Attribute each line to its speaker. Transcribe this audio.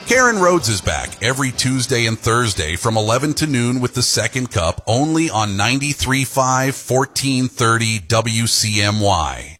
Speaker 1: Karen Rhodes is back every Tuesday and Thursday from 11 to noon with the second cup only on 93.5 1430 WCMY.